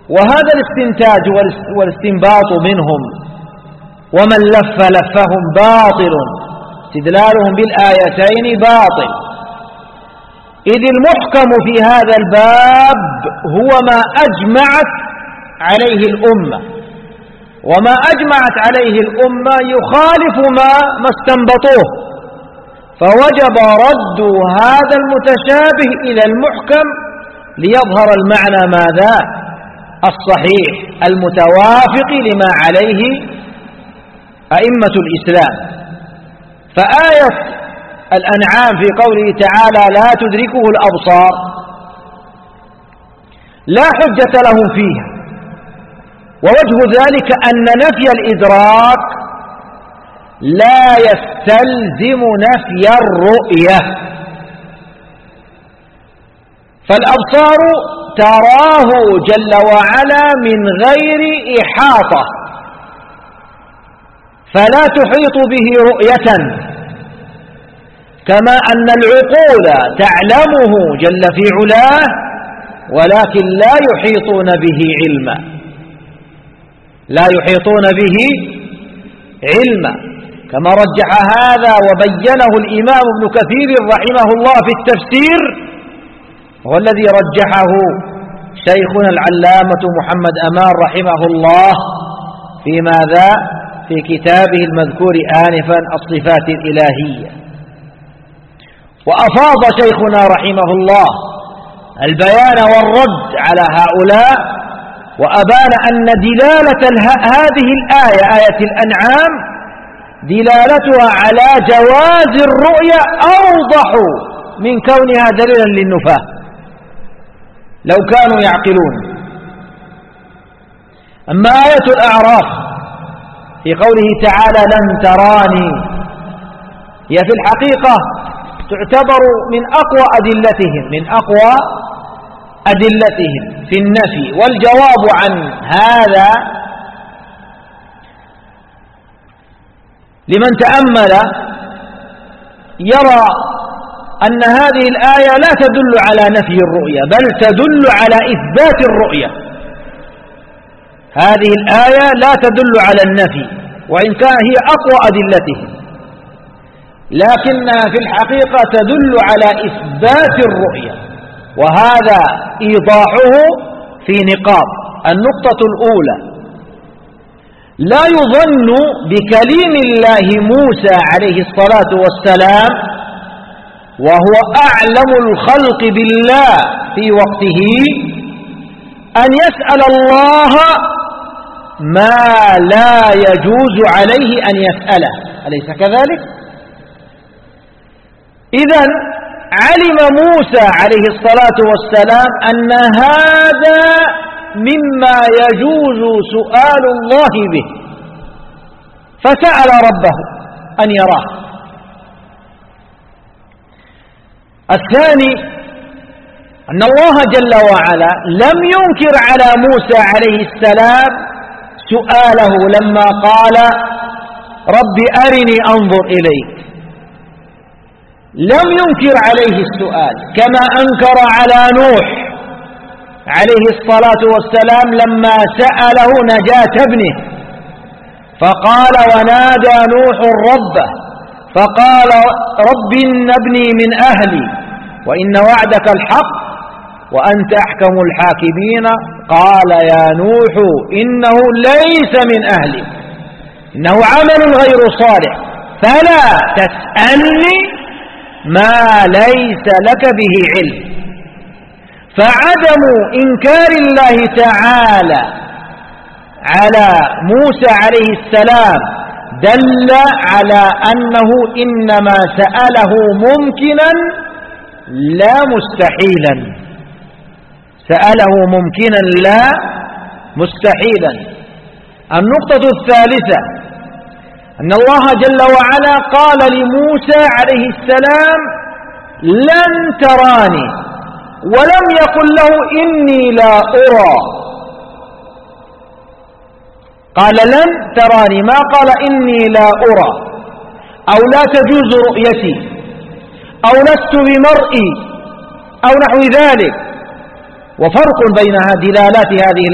وهذا الاستنتاج والاستنباط منهم ومن لف لفهم باطل، استدلالهم بالآيتين باطل، إذ المحكم في هذا الباب هو ما أجمعت عليه الأمة، وما أجمعت عليه الأمة يخالف ما استنبطوه، فوجب رد هذا المتشابه إلى المحكم ليظهر المعنى ماذا؟ الصحيح المتوافق لما عليه أئمة الإسلام. فآية الأنعام في قوله تعالى لا تدركه الأبصار لا حجة لهم فيها، ووجه ذلك أن نفي الإدراك لا يستلزم نفي الرؤية، فالأبصار تراه جل وعلا من غير إحاطة، فلا تحيط به رؤية، كما أن العقول تعلمه جل في علاه ولكن لا يحيطون به علما، لا يحيطون به علما، كما رجح هذا وبينه الإمام ابن كثير رحمه الله في التفسير، هو الذي رجحه شيخنا العلامة محمد أمان رحمه الله في ماذا؟ في كتابه المذكور آنفا الصفات الإلهية. وأفاض شيخنا رحمه الله البيان والرد على هؤلاء، وأبان أن دلالة هذه الآية آية الأنعام دلالتها على جواز الرؤية أوضح من كونها دليلا للنفاة لو كانوا يعقلون. أما آية الأعراف في قوله تعالى لن تراني هي في الحقيقة تعتبر من أقوى أدلتهم في النفي، والجواب عن هذا لمن تأمل يرى أن هذه الآية لا تدل على نفي الرؤية بل تدل على إثبات الرؤية. هذه الآية لا تدل على النفي وإن كان هي أقوى أدلتهم، لكنها في الحقيقة تدل على إثبات الرؤية، وهذا إيضاحه في نقاط. النقطة الأولى: لا يظن بكليم الله موسى عليه الصلاة والسلام وهو أعلم الخلق بالله في وقته أن يسأل الله ما لا يجوز عليه أن يسأله، أليس كذلك؟ إذن علم موسى عليه الصلاة والسلام أن هذا مما يجوز سؤال الله به، فسأل ربه أن يراه. الثاني أن الله جل وعلا لم ينكر على موسى عليه السلام سؤاله لما قال رب أرني أنظر إليك، لم ينكر عليه السؤال، كما أنكر على نوح عليه الصلاة والسلام لما سأله نجاة ابنه، فقال ونادى نوح ربه فقال رب إن ابني من أهلي وإن وعدك الحق وأنت أحكم الحاكمين، قال يا نوح إنه ليس من أهلك إنه عمل غير صالح فلا تسألني ما ليس لك به علم. فعدم إنكار الله تعالى على موسى عليه السلام دل على أنه إنما سأله ممكنا لا مستحيلا، سأله ممكنا لا مستحيلا. النقطة الثالثة أن الله جل وعلا قال لموسى عليه السلام لن تراني، ولم يقل له إني لا أرى، قال لن تراني، ما قال إني لا أرى أو لا تجوز رؤيتي أو لست بمرئي أو نحو ذلك. وفرق بين دلالات هذه